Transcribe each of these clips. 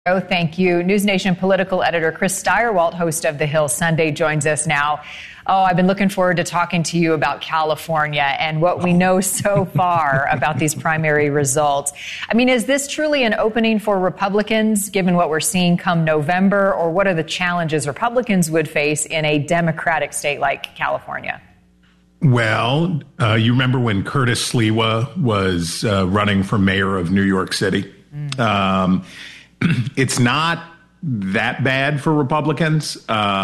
Oh, thank you. News Nation political editor Chris Stirewalt, host of The Hill Sunday, joins us now. Oh, I've been looking forward to talking to you about California and what we know so far about these primary results. I mean, is this truly an opening for Republicans, given what we're seeing come November, or what are the challenges Republicans would face in a Democratic state like California? Well, you remember when Curtis Sliwa was running for mayor of New York City? It's not that bad for Republicans.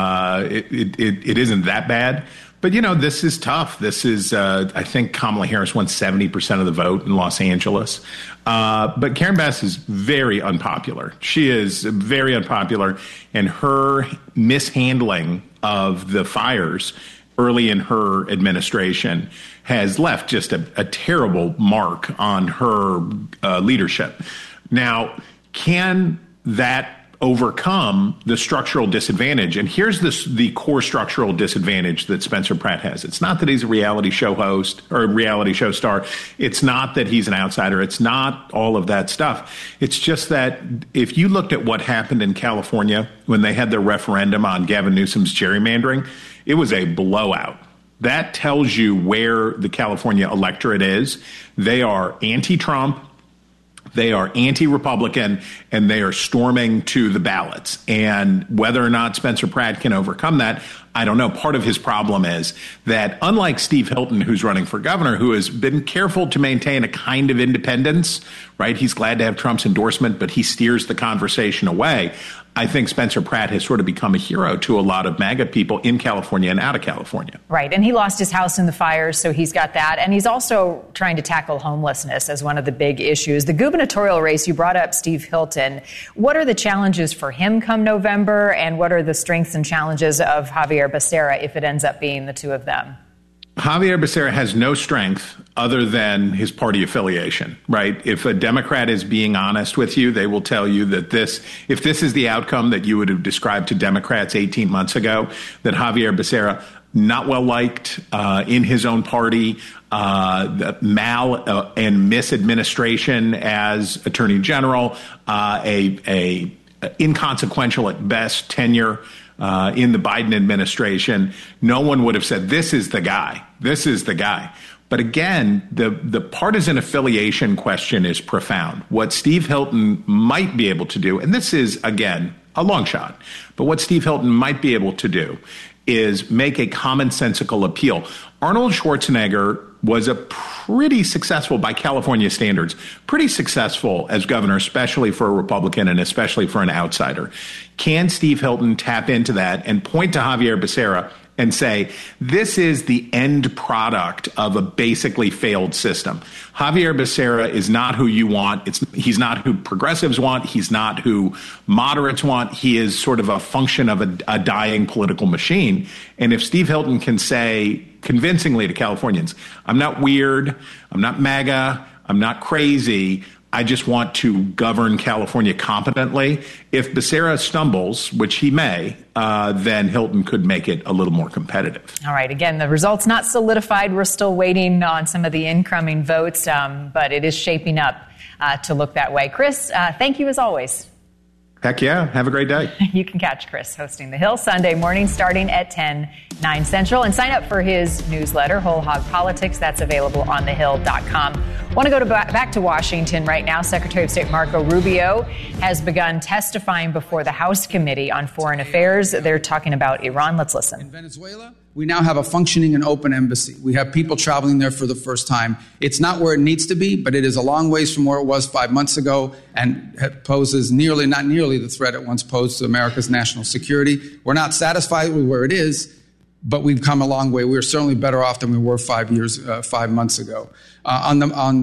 It isn't that bad. But, you know, this is tough. This is, I think Kamala Harris won 70% of the vote in Los Angeles. But Karen Bass is very unpopular. She is very unpopular. And her mishandling of the fires early in her administration has left just a terrible mark on her leadership. Now, can that overcome the structural disadvantage? And here's the core structural disadvantage that Spencer Pratt has. It's not that he's a reality show host or a reality show star. It's not that he's an outsider. It's not all of that stuff. It's just that if you looked at what happened in California when they had their referendum on Gavin Newsom's gerrymandering, it was a blowout. That tells you where the California electorate is. They are anti-Trump. They are anti-Republican, and they are storming to the ballots. And whether or not Spencer Pratt can overcome that, I don't know. Part of his problem is that unlike Steve Hilton, who's running for governor, who has been careful to maintain a kind of independence, right? He's glad to have Trump's endorsement, but he steers the conversation away. I think Spencer Pratt has sort of become a hero to a lot of MAGA people in California and out of California. Right. And he lost his house in the fires, so he's got that. And he's also trying to tackle homelessness as one of the big issues. The gubernatorial race, you brought up Steve Hilton. What are the challenges for him come November? And what are the strengths and challenges of Xavier Becerra if it ends up being the two of them? Xavier Becerra has no strength other than his party affiliation, right? If a Democrat is being honest with you, they will tell you that if this is the outcome that you would have described to Democrats 18 months ago, that Xavier Becerra, not well liked in his own party, the and misadministration as Attorney General, a inconsequential at best tenure in the Biden administration, no one would have said, this is the guy. This is the guy. But again, the partisan affiliation question is profound. What Steve Hilton might be able to do, and this is, again, a long shot, but what Steve Hilton might be able to do is make a commonsensical appeal. Arnold Schwarzenegger was a pretty successful, by California standards, pretty successful as governor, especially for a Republican and especially for an outsider. Can Steve Hilton tap into that and point to Xavier Becerra and say, this is the end product of a basically failed system? Xavier Becerra is not who you want. He's not who progressives want. He's not who moderates want. He is sort of a function of a dying political machine. And if Steve Hilton can say convincingly to Californians, I'm not weird, I'm not MAGA, I'm not crazy, I just want to govern California competently. If Becerra stumbles, which he may, then Hilton could make it a little more competitive. All right. Again, the results not solidified. We're still waiting on some of the incoming votes, but it is shaping up to look that way. Chris, thank you as always. Heck yeah. Have a great day. You can catch Chris hosting The Hill Sunday morning starting at 10, 9 Central. And sign up for his newsletter, Whole Hog Politics. That's available on thehill.com. Want to go back to Washington right now. Secretary of State Marco Rubio has begun testifying before the House Committee on Foreign Affairs. They're talking about Iran. Let's listen. In Venezuela, we now have a functioning and open embassy. We have people traveling there for the first time. It's not where it needs to be, but it is a long ways from where it was 5 months ago and poses not nearly the threat it once posed to America's national security. We're not satisfied with where it is, but we've come a long way. We're certainly better off than we were 5 months ago. On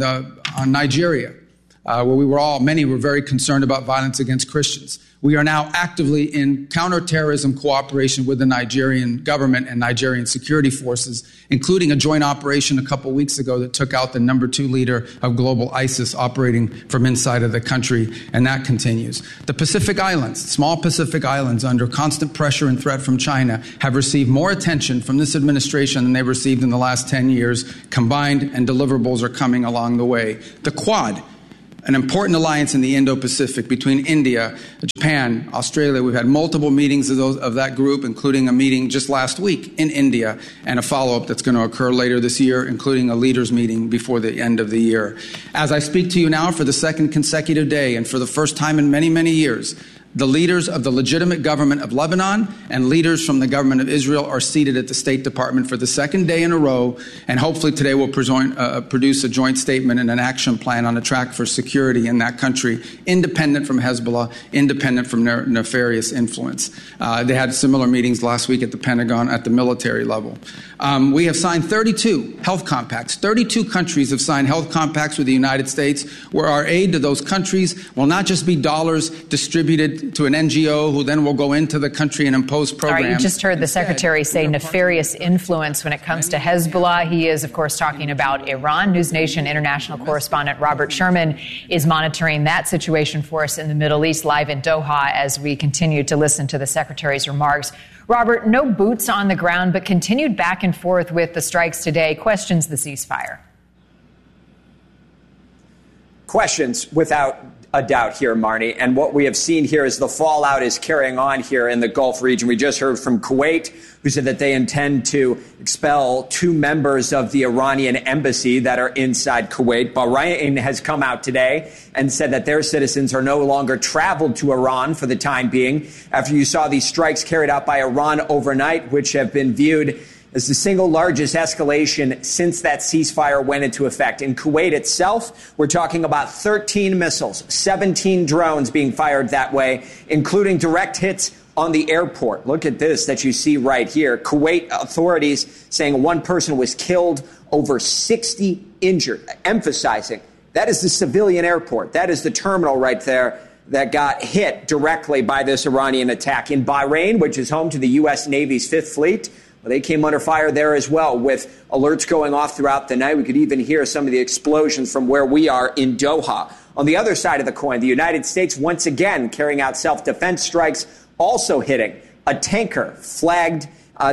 Nigeria, where many were very concerned about violence against Christians. We are now actively in counterterrorism cooperation with the Nigerian government and Nigerian security forces, including a joint operation a couple weeks ago that took out the number 2 leader of global ISIS operating from inside of the country, and that continues. The Pacific Islands, small Pacific Islands under constant pressure and threat from China, have received more attention from this administration than they've received in the last 10 years combined, and deliverables are coming along the way. The Quad, an important alliance in the Indo-Pacific between India, Japan, Australia. We've had multiple meetings of that group, including a meeting just last week in India and a follow-up that's going to occur later this year, including a leaders meeting before the end of the year. As I speak to you now for the second consecutive day and for the first time in many, many years, the leaders of the legitimate government of Lebanon and leaders from the government of Israel are seated at the State Department for the second day in a row, and hopefully today we'll produce a joint statement and an action plan on a track for security in that country, independent from Hezbollah, independent from nefarious influence. They had similar meetings last week at the Pentagon at the military level. We have signed 32 health compacts. 32 countries have signed health compacts with the United States, where our aid to those countries will not just be dollars distributed to an NGO who then will go into the country and impose programs. All right, you just heard the Secretary say nefarious influence when it comes to Hezbollah. He is, of course, talking about Iran. News Nation international correspondent Robert Sherman is monitoring that situation for us in the Middle East live in Doha as we continue to listen to the Secretary's remarks. Robert, no boots on the ground, but continued back and forth with the strikes today. Questions the ceasefire? Questions without a doubt here, Marnie. And what we have seen here is the fallout is carrying on here in the Gulf region. We just heard from Kuwait, who said that they intend to expel 2 members of the Iranian embassy that are inside Kuwait. Bahrain has come out today and said that their citizens are no longer traveled to Iran for the time being, after you saw these strikes carried out by Iran overnight, which have been viewed as the single largest escalation since that ceasefire went into effect. In Kuwait itself, we're talking about 13 missiles, 17 drones being fired that way, including direct hits on the airport. Look at this that you see right here. Kuwait authorities saying 1 person was killed, over 60 injured, emphasizing that is the civilian airport. That is the terminal right there that got hit directly by this Iranian attack. In Bahrain, which is home to the U.S. Navy's 5th Fleet, well, they came under fire there as well, with alerts going off throughout the night. We could even hear some of the explosions from where we are in Doha. On the other side of the coin, the United States once again carrying out self-defense strikes, also hitting a tanker flagged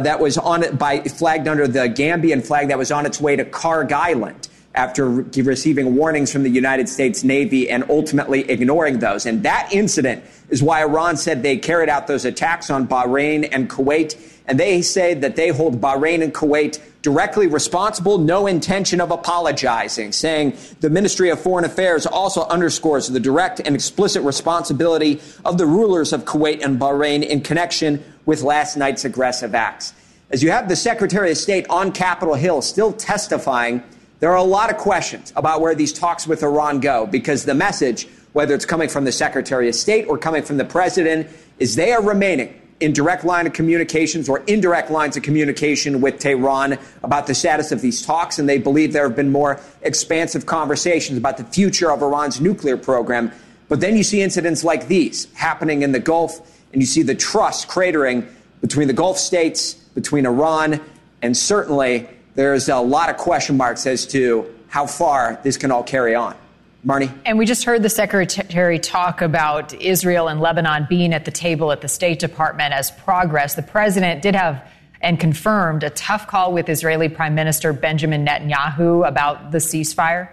flagged under the Gambian flag that was on its way to Karg Island, after receiving warnings from the United States Navy and ultimately ignoring those. And that incident is why Iran said they carried out those attacks on Bahrain and Kuwait. And they say that they hold Bahrain and Kuwait directly responsible, no intention of apologizing, saying the Ministry of Foreign Affairs also underscores the direct and explicit responsibility of the rulers of Kuwait and Bahrain in connection with last night's aggressive acts. As you have the Secretary of State on Capitol Hill still testifying, there are a lot of questions about where these talks with Iran go, because the message, whether it's coming from the Secretary of State or coming from the President, is they are remaining in direct line of communications or indirect lines of communication with Tehran about the status of these talks. And they believe there have been more expansive conversations about the future of Iran's nuclear program. But then you see incidents like these happening in the Gulf, and you see the trust cratering between the Gulf states, between Iran, and certainly there's a lot of question marks as to how far this can all carry on. Marnie? And we just heard the Secretary talk about Israel and Lebanon being at the table at the State Department as progress. The President did have and confirmed a tough call with Israeli Prime Minister Benjamin Netanyahu about the ceasefire.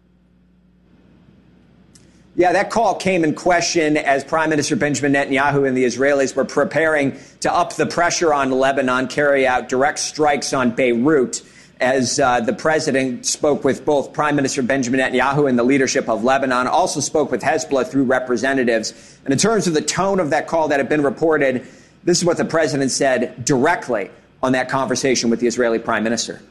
Yeah, that call came in question as Prime Minister Benjamin Netanyahu and the Israelis were preparing to up the pressure on Lebanon, carry out direct strikes on Beirut, as the president spoke with both Prime Minister Benjamin Netanyahu and the leadership of Lebanon, also spoke with Hezbollah through representatives. And in terms of the tone of that call that had been reported, this is what the president said directly on that conversation with the Israeli Prime Minister.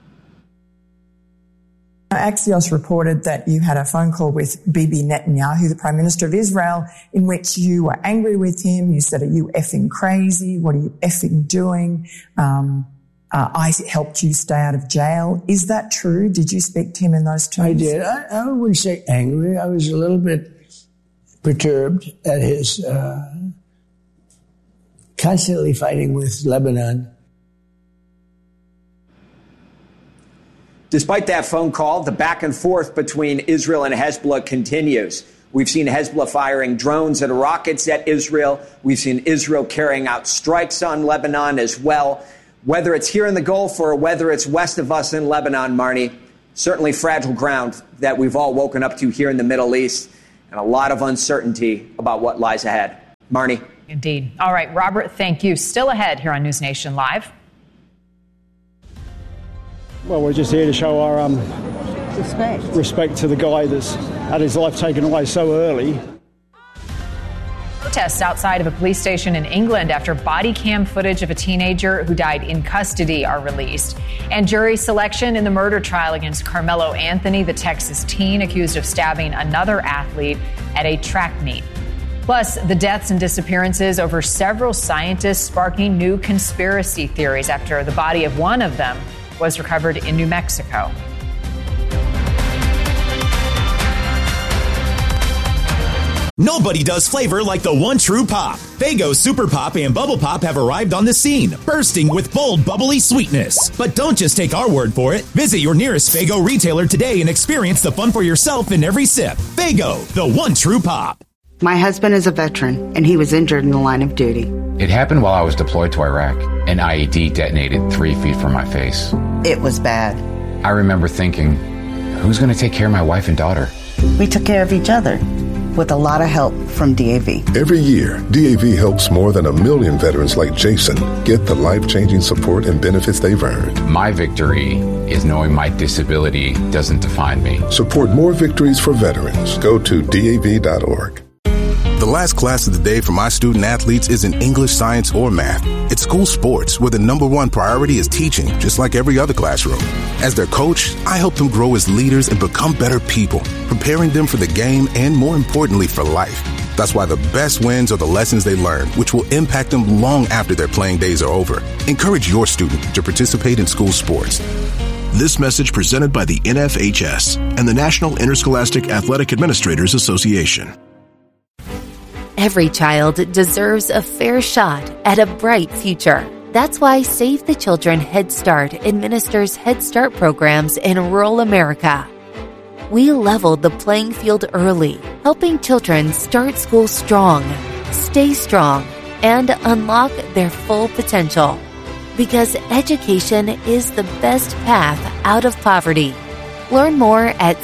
Axios reported that you had a phone call with Bibi Netanyahu, the Prime Minister of Israel, in which you were angry with him. You said, "Are you effing crazy? What are you effing doing? I helped you stay out of jail." Is that true? Did you speak to him in those terms? I did. I wouldn't say angry. I was a little bit perturbed at his constantly fighting with Lebanon. Despite that phone call, the back and forth between Israel and Hezbollah continues. We've seen Hezbollah firing drones and rockets at Israel. We've seen Israel carrying out strikes on Lebanon as well. Whether it's here in the Gulf or whether it's west of us in Lebanon, Marnie, Certainly fragile ground that we've all woken up to here in the Middle East, and a lot of uncertainty about what lies ahead. Marnie. Indeed. All right, Robert, thank you. Still ahead here on News Nation Live. Well, we're just here to show our respect to the guy that's had his life taken away so early. Protests outside of a police station in England after body cam footage of a teenager who died in custody are released. And jury selection in the murder trial against Carmelo Anthony, the Texas teen accused of stabbing another athlete at a track meet. Plus, the deaths and disappearances over several scientists sparking new conspiracy theories after the body of one of them was recovered in New Mexico. Nobody does flavor like the one true pop. Faygo Super Pop and Bubble Pop have arrived on the scene, bursting with bold, bubbly sweetness. But don't just take our word for it. Visit your nearest Faygo retailer today and experience the fun for yourself in every sip. Faygo, the one true pop. My husband is a veteran, and he was injured in the line of duty. It happened while I was deployed to Iraq. An IED detonated 3 feet from my face. It was bad. I remember thinking, who's going to take care of my wife and daughter? We took care of each other, with a lot of help from DAV. Every year, DAV helps more than 1 million veterans like Jason get the life-changing support and benefits they've earned. My victory is knowing my disability doesn't define me. Support more victories for veterans. Go to DAV.org. The last class of the day for my student athletes isn't English, science, or math. It's school sports, where the #1 priority is teaching, just like every other classroom. As their coach, I help them grow as leaders and become better people, preparing them for the game and, more importantly, for life. That's why the best wins are the lessons they learn, which will impact them long after their playing days are over. Encourage your student to participate in school sports. This message presented by the NFHS and the National Interscholastic Athletic Administrators Association. Every child deserves a fair shot at a bright future. That's why Save the Children Head Start administers Head Start programs in rural America. We leveled the playing field early, helping children start school strong, stay strong, and unlock their full potential. Because education is the best path out of poverty. Learn more at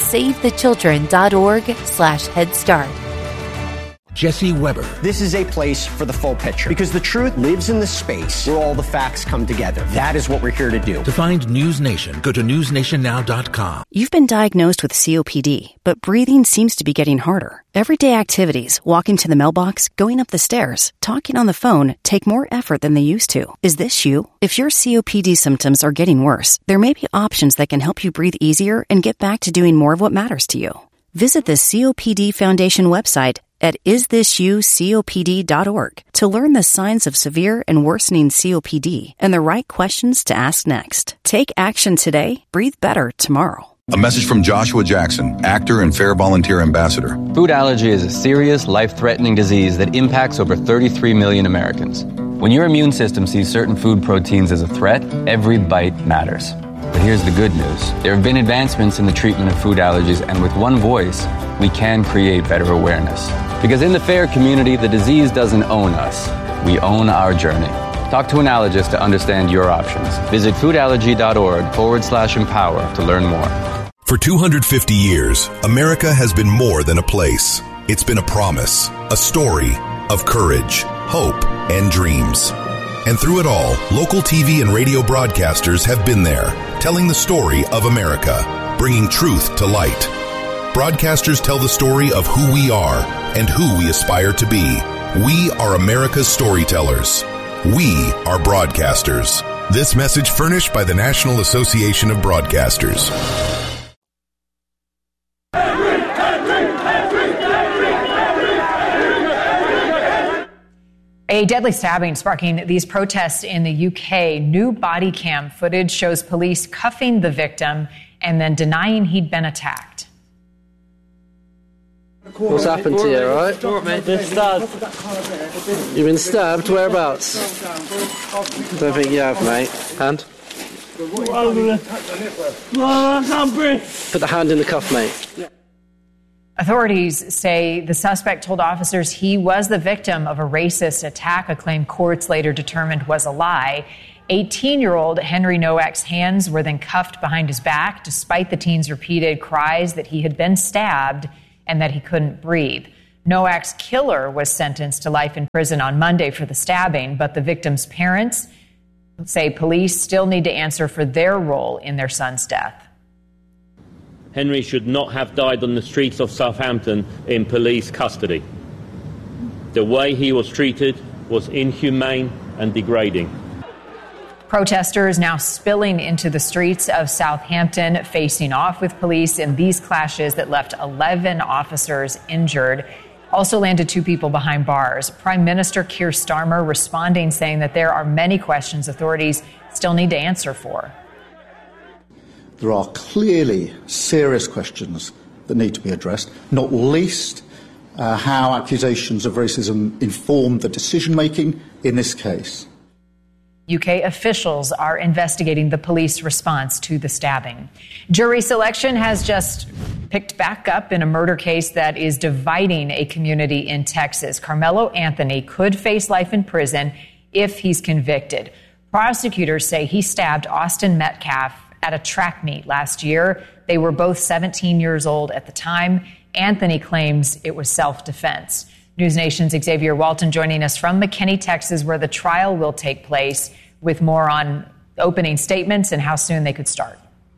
savethechildren.org/Head Start. Jesse Weber. This is a place for the full picture because the truth lives in the space where all the facts come together. That is what we're here to do. To find News Nation, go to newsnationnow.com. You've been diagnosed with COPD, but breathing seems to be getting harder. Everyday activities, walking to the mailbox, going up the stairs, talking on the phone, take more effort than they used to. Is this you? If your COPD symptoms are getting worse, there may be options that can help you breathe easier and get back to doing more of what matters to you. Visit the COPD Foundation website at isthisyoucopd.org to learn the signs of severe and worsening COPD and the right questions to ask next. Take action today. Breathe better tomorrow. A message from Joshua Jackson, actor and Fair Volunteer Ambassador. Food allergy is a serious, life-threatening disease that impacts over 33 million Americans. When your immune system sees certain food proteins as a threat, every bite matters. But here's the good news. There have been advancements in the treatment of food allergies, and with one voice, we can create better awareness. Because in the FAIR community, the disease doesn't own us. We own our journey. Talk to an allergist to understand your options. Visit foodallergy.org/empower to learn more. For 250 years, America has been more than a place. It's been a promise, a story of courage, hope, and dreams. And through it all, local TV and radio broadcasters have been there, telling the story of America, bringing truth to light. Broadcasters tell the story of who we are and who we aspire to be. We are America's storytellers. We are broadcasters. This message furnished by the National Association of Broadcasters. A deadly stabbing sparking these protests in the UK. New body cam footage shows police cuffing the victim and then denying he'd been attacked. What's happened to you, all right? Been stabbed. You've been stabbed? Whereabouts? Don't think you have, mate. Hand? I can't breathe. Put the hand in the cuff, mate. Authorities say the suspect told officers he was the victim of a racist attack, a claim courts later determined was a lie. 18-year-old Henry Nowak's hands were then cuffed behind his back, despite the teen's repeated cries that he had been stabbed and that he couldn't breathe. Nowak's killer was sentenced to life in prison on Monday for the stabbing, but the victim's parents say police still need to answer for their role in their son's death. Henry should not have died on the streets of Southampton in police custody. The way he was treated was inhumane and degrading. Protesters now spilling into the streets of Southampton, facing off with police in these clashes that left 11 officers injured. Also landed 2 people behind bars. Prime Minister Keir Starmer responding, saying that there are many questions authorities still need to answer for. There are clearly serious questions that need to be addressed, not least how accusations of racism informed the decision-making in this case. UK officials are investigating the police response to the stabbing. Jury selection has just picked back up in a murder case that is dividing a community in Texas. Carmelo Anthony could face life in prison if he's convicted. Prosecutors say he stabbed Austin Metcalf at a track meet last year. They were both 17 years old at the time. Anthony claims it was self-defense. News Nation's Xavier Walton joining us from McKinney, Texas, where the trial will take place, with more on opening statements and how soon they could start.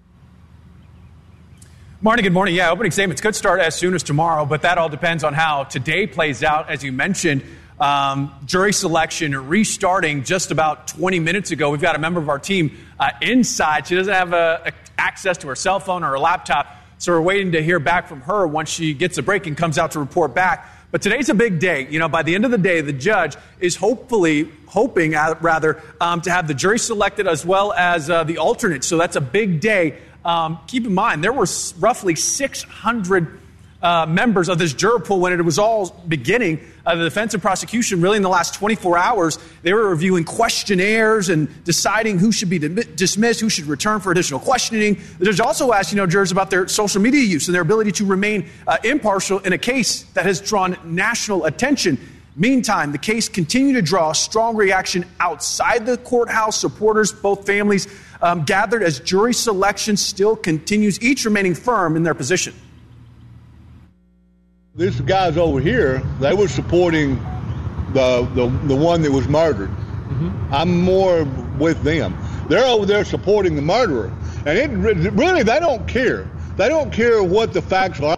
Marnie, good morning. Yeah, opening statements could start as soon as tomorrow, but that all depends on how today plays out. As you mentioned, jury selection restarting just about 20 minutes ago. We've got a member of our team inside. She doesn't have access to her cell phone or her laptop, so we're waiting to hear back from her once she gets a break and comes out to report back. But today's a big day. You know, by the end of the day, the judge is hoping to have the jury selected as well as the alternates. So that's a big day. Keep in mind, there were roughly 600 members of this juror pool when it was all beginning. The defense and prosecution, really in the last 24 hours, they were reviewing questionnaires and deciding who should be dismissed, who should return for additional questioning. The judge also asked, jurors about their social media use and their ability to remain impartial in a case that has drawn national attention. Meantime, the case continued to draw strong reaction outside the courthouse. Supporters, both families, gathered as jury selection still continues, each remaining firm in their position. These guys over here, they were supporting the one that was murdered. Mm-hmm. I'm more with them. They're over there supporting the murderer. And really, they don't care. They don't care what the facts are.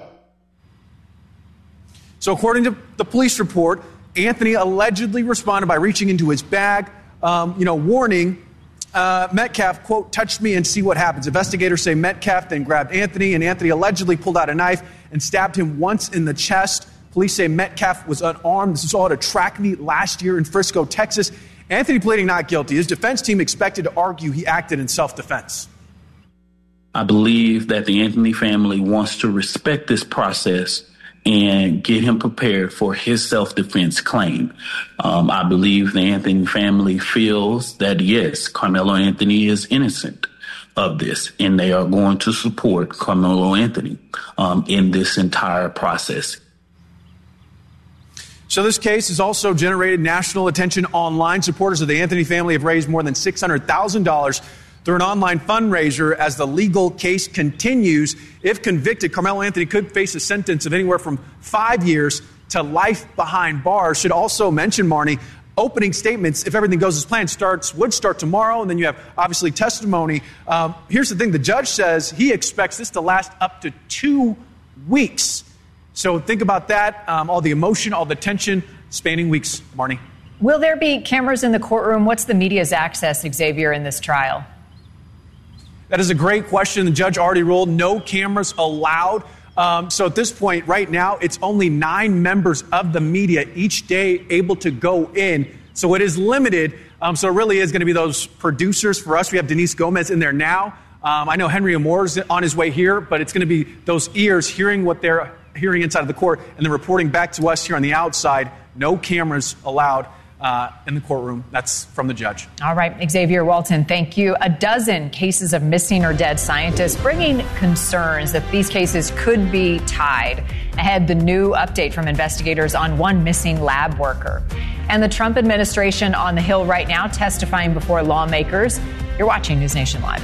So according to the police report, Anthony allegedly responded by reaching into his bag, warning Metcalf, quote, touched me and see what happens. Investigators say Metcalf then grabbed Anthony, and Anthony allegedly pulled out a knife and stabbed him once in the chest. Police say Metcalf was unarmed. This was all at a track meet last year in Frisco, Texas. Anthony pleading not guilty. His defense team expected to argue he acted in self-defense. I believe that the Anthony family wants to respect this process and get him prepared for his self-defense claim. I believe the Anthony family feels that, yes, Carmelo Anthony is innocent of this, and they are going to support Carmelo Anthony in this entire process. So this case has also generated national attention online. Supporters of the Anthony family have raised more than $600,000 through an online fundraiser as the legal case continues. If convicted, Carmelo Anthony could face a sentence of anywhere from 5 years to life behind bars. Should also mention, Marnie, opening statements, if everything goes as planned, would start tomorrow, and then you have, obviously, testimony. Here's the thing. The judge says he expects this to last up to 2 weeks. So think about that, all the emotion, all the tension, spanning weeks, Marnie. Will there be cameras in the courtroom? What's the media's access, Xavier, in this trial? That is a great question. The judge already ruled no cameras allowed. So at this point, right now, it's only 9 members of the media each day able to go in. So it is limited. So it really is going to be those producers. For us, we have Denise Gomez in there now. I know Henry Amor is on his way here, but it's going to be those ears hearing what they're hearing inside of the court and then reporting back to us here on the outside. No cameras allowed in the courtroom. That's from the judge. All right, Xavier Walton, thank you. A dozen cases of missing or dead scientists, bringing concerns that these cases could be tied. Ahead, the new update from investigators on one missing lab worker. and the Trump administration on the Hill right now testifying before lawmakers. You're watching News Nation Live.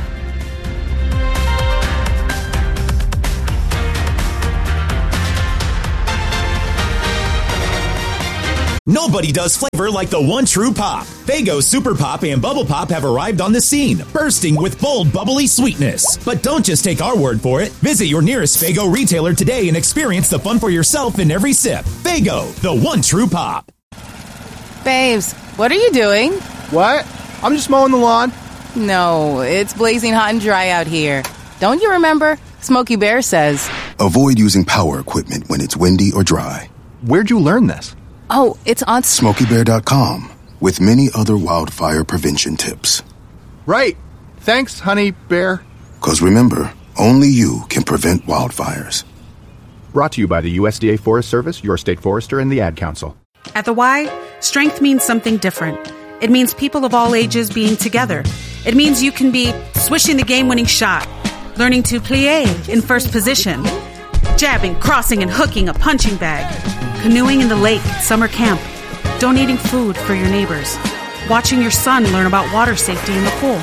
Nobody does flavor like the one true pop. Faygo Super Pop and Bubble Pop have arrived on the scene, bursting with bold, bubbly sweetness. But don't just take our word for it. Visit your nearest Faygo retailer today and experience the fun for yourself in every sip. Faygo, the one true pop. Babes, what are you doing? What? I'm just mowing the lawn. No, it's blazing hot and dry out here. Don't you remember? Smokey Bear says, avoid using power equipment when it's windy or dry. Where'd you learn this? Oh, it's on SmokeyBear.com with many other wildfire prevention tips. Right. Thanks, honey bear. 'Cause remember, only you can prevent wildfires. Brought to you by the USDA Forest Service, your state forester, and the Ad Council. At the Y, strength means something different. It means people of all ages being together. It means you can be swishing the game-winning shot, learning to plie in first position, jabbing, crossing, and hooking a punching bag, canoeing in the lake at summer camp, donating food for your neighbors, watching your son learn about water safety in the pool.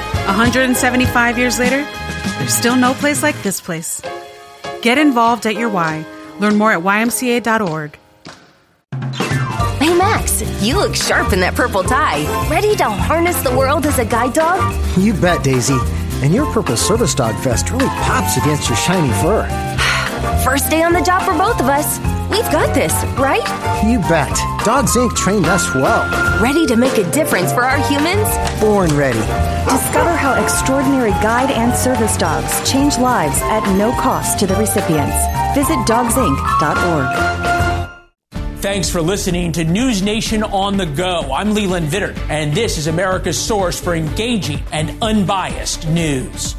175 years later, there's still no place like this place. Get involved at your Y. Learn more at ymca.org. Hey Max, you look sharp in that purple tie. Ready to harness the world as a guide dog? You bet, Daisy. And your purple service dog vest really pops against your shiny fur. First day on the job for both of us. We've got this, right? You bet. Dogs Inc. trained us well. Ready to make a difference for our humans? Born ready. Discover how extraordinary guide and service dogs change lives at no cost to the recipients. Visit dogsinc.org. Thanks for listening to News Nation on the Go. I'm Leland Vittert, and this is America's source for engaging and unbiased news.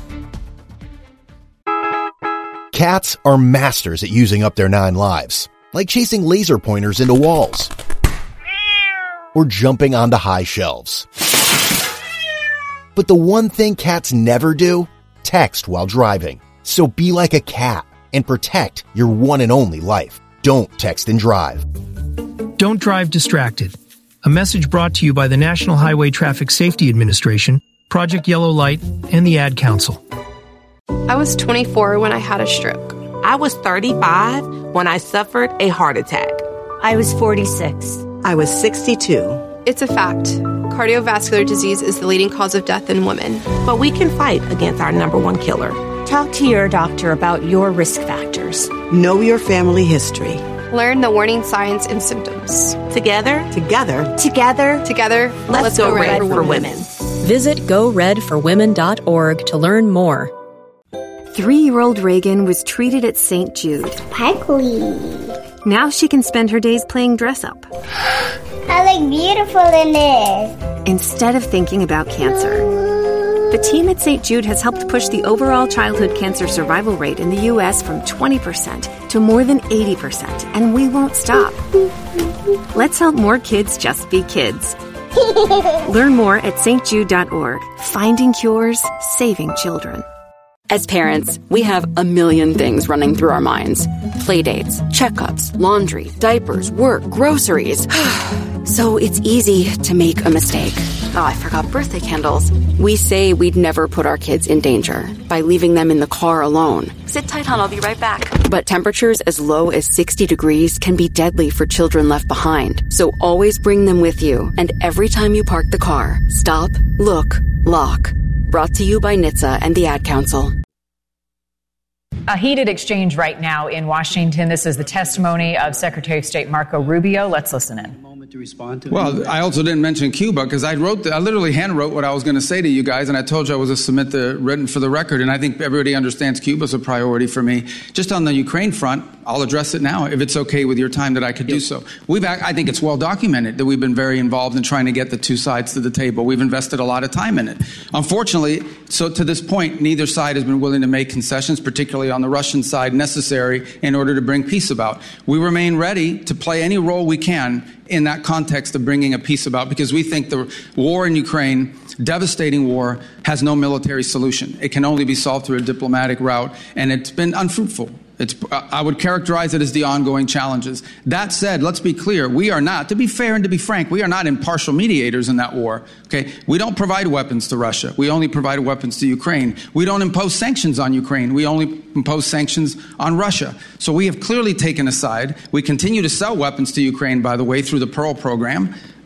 Cats are masters at using up their 9 lives, like chasing laser pointers into walls or jumping onto high shelves. But the one thing cats never do, text while driving. So be like a cat and protect your one and only life. Don't text and drive. Don't drive distracted. A message brought to you by the National Highway Traffic Safety Administration, Project Yellow Light, and the Ad Council. I was 24 when I had a stroke. I was 35 when I suffered a heart attack. I was 46. I was 62. It's a fact. Cardiovascular disease is the leading cause of death in women. But we can fight against our number one killer. Talk to your doctor about your risk factors. Know your family history. Learn the warning signs and symptoms. Together, let's go red for women. Visit goredforwomen.org to learn more. 3-year-old Reagan was treated at St. Jude. Parkley. Now she can spend her days playing dress-up. I look beautiful in this. Instead of thinking about cancer. The team at St. Jude has helped push the overall childhood cancer survival rate in the U.S. from 20% to more than 80%, and we won't stop. Let's help more kids just be kids. Learn more at stjude.org. Finding cures, saving children. As parents, we have a million things running through our minds. Playdates, checkups, laundry, diapers, work, groceries. So it's easy to make a mistake. Oh, I forgot birthday candles. We say we'd never put our kids in danger by leaving them in the car alone. Sit tight, hon, I'll be right back. But temperatures as low as 60 degrees can be deadly for children left behind. So always bring them with you. And every time you park the car, stop, look, lock. Brought to you by NHTSA and the Ad Council. A heated exchange right now in Washington. This is the testimony of Secretary of State Marco Rubio. Let's listen in. To respond to. Well, I also didn't mention Cuba because I literally hand wrote what I was going to say to you guys, and I told you I was to submit the written for the record, and I think everybody understands Cuba's a priority for me. Just on the Ukraine front, I'll address it now if it's okay with your time that I could do so. I think it's well documented that we've been very involved in trying to get the two sides to the table. We've invested a lot of time in it. Unfortunately, so to this point, neither side has been willing to make concessions, particularly on the Russian side, necessary in order to bring peace about. We remain ready to play any role we can in that context of bringing a peace about, because we think the war in Ukraine, devastating war, has no military solution. It can only be solved through a diplomatic route, and it's been unfruitful. I would characterize it as the ongoing challenges. That said, let's be clear. We are not, to be fair and to be frank, we are not impartial mediators in that war. Okay? We don't provide weapons to Russia. We only provide weapons to Ukraine. We don't impose sanctions on Ukraine. We only impose sanctions on Russia. So we have clearly taken a side. We continue to sell weapons to Ukraine, by the way, through the Pearl program.